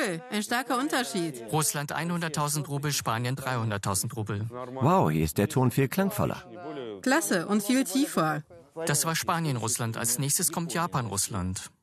Rubel, ein starker Unterschied. Russland 100.000 Rubel, Spanien 300.000 Rubel. Wow, hier ist der Ton viel klangvoller. Klasse und viel tiefer. Das war Spanien-Russland. Als nächstes kommt Japan-Russland.